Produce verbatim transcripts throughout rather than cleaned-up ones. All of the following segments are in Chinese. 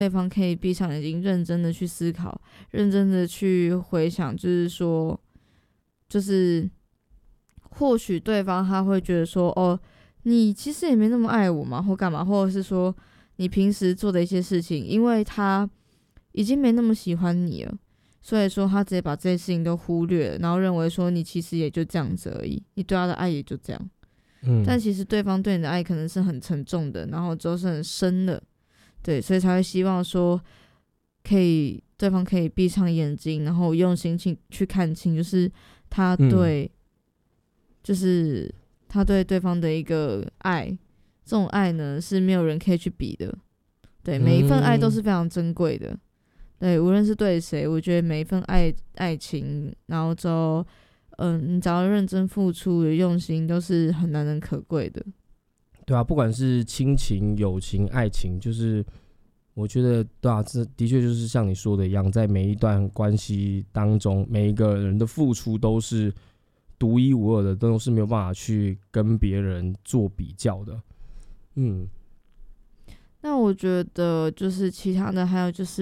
对方可以闭上眼睛，认真的去思考，认真的去回想，就是说，就是或许对方他会觉得说，哦，你其实也没那么爱我嘛，或干嘛，或者是说你平时做的一些事情，因为他已经没那么喜欢你了，所以说他直接把这些事情都忽略了，然后认为说你其实也就这样子而已，你对他的爱也就这样。 嗯， 但其实对方对你的爱可能是很沉重的，然后之后是很深的，对，所以才会希望说可以对方可以闭上眼睛，然后用心去去看清，就是他对、嗯、就是他对对方的一个爱，这种爱呢是没有人可以去比的，对，每一份爱都是非常珍贵的，对，无论是对谁，我觉得每一份爱爱情，然后之后嗯，你只要认真付出有用心，都是很难能可贵的。 对啊，不管是亲情、友情、爱情，就是我觉得，对啊，这的确就是像你说的一样，在每一段关系当中，每一个人的付出都是独一无二的，都是没有办法去跟别人做比较的。嗯， 那我觉得就是其他的，还有就是。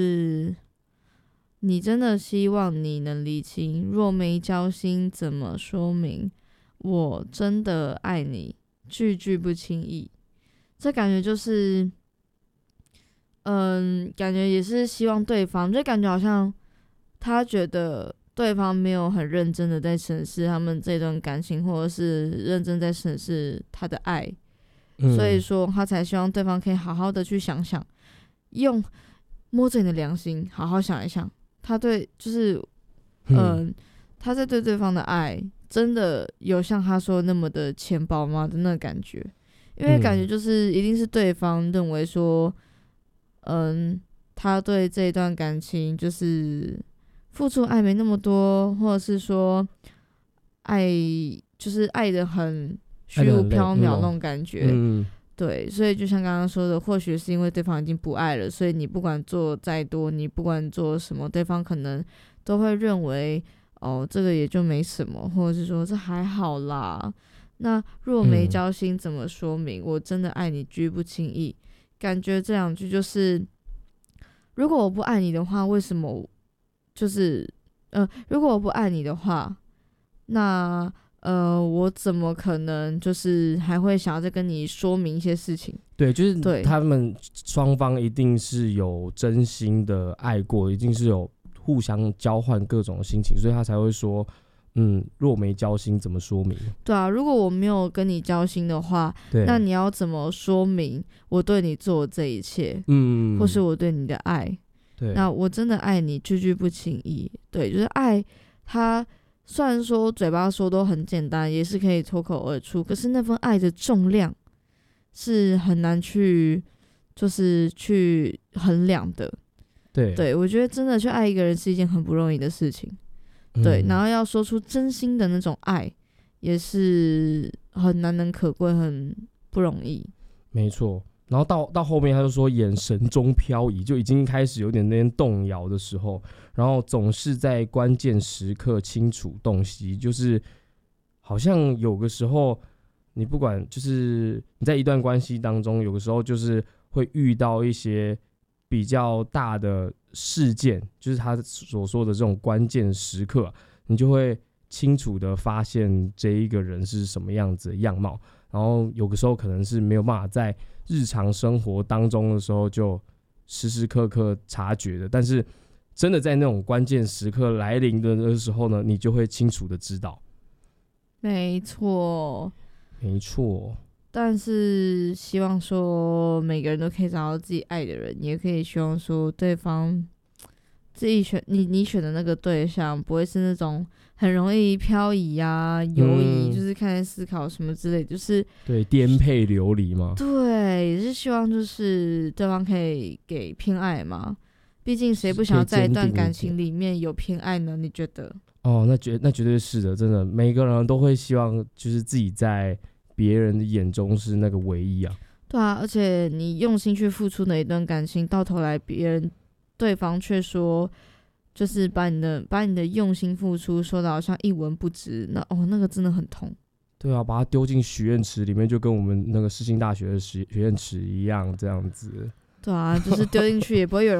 你真的希望你能理清，若没交心，怎么说明？我真的爱你，句句不轻易。这感觉就是，嗯，感觉也是希望对方，就感觉好像他觉得对方没有很认真的在审视他们这段感情，或者是认真在审视他的爱，嗯、所以说他才希望对方可以好好的去想想，用摸着你的良心，好好想一想。他对就是，嗯、呃，他在对对方的爱，真的有像他说那么的浅薄吗的那个感觉？因为感觉就是一定是对方认为说，嗯，他对这一段感情就是付出爱没那么多，或者是说爱就是爱的很虚无缥缈那种感觉。嗯，对，所以就像刚刚说的，或许是因为对方已经不爱了，所以你不管做再多，你不管做什么，对方可能都会认为，哦，这个也就没什么，或者是说这还好啦。那若没交心，怎么说明？我真的爱你，居不轻易。感觉这两句就是，如果我不爱你的话，为什么？就是，呃，如果我不爱你的话，那。呃，我怎么可能就是还会想要再跟你说明一些事情？ 对，就是他们双方一定是有真心的爱过，一定是有互相交换各种心情，所以他才会说，嗯，若没交心，怎么说明？ 对啊，如果我没有跟你交心的话，那你要怎么说明我对你做的这一切？嗯，或是我对你的爱？对，那我真的爱你，句句不轻易。对，就是爱他。虽然说嘴巴说都很简单，也是可以脱口而出，可是那份爱的重量是很难去，就是去衡量的。对，对我觉得真的去爱一个人是一件很不容易的事情。嗯、对，然后要说出真心的那种爱，也是很难能可贵，很不容易。 没错。然后到到后面他就说眼神中飘移，就已经开始有点那点动摇的时候，然后总是在关键时刻清楚洞悉，就是好像有个时候你不管就是你在一段关系当中，有个时候就是会遇到一些比较大的事件，就是他所说的这种关键时刻，你就会清楚的发现这一个人是什么样子的样貌，然后有个时候可能是没有办法在日常生活当中的时候就时时刻刻察觉的，但是真的在那种关键时刻来临的时候呢，你就会清楚的知道。 没错， 没错。 但是希望说每个人都可以找到自己爱的人，也可以希望说对方自己选你你选的那个对象不会是那种很容易漂移啊游移、嗯、就是看在思考什么之类，就是对颠沛流离嘛。 对，也是希望就是对方可以给偏爱嘛，毕竟谁不想要在一段感情里面有偏爱呢？你觉得？ 哦，那绝那绝对是的，真的，每个人都会希望就是自己在别人的眼中是那个唯一啊。 对啊，而且你用心去付出的一段感情，到头来别人对方却说，就是把你的把你的用心付出说的好像一文不值，那哦那个真的很痛。 对啊，把它丢进许愿池里面，就跟我们那个世新大学的许愿池一样，这样子。 对啊，就是丢进去也不会有人